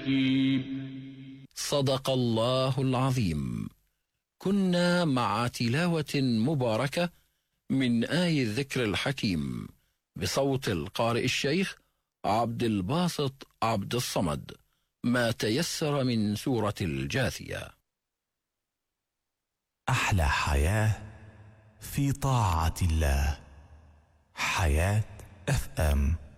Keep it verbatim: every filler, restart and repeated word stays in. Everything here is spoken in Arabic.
صدق الله العظيم. كنا مع تلاوة مباركة من آي الذكر الحكيم بصوت القارئ الشيخ عبد الباسط عبد الصمد، ما تيسر من سورة الجاثية. أحلى حياة في طاعة الله. حياة اف ام.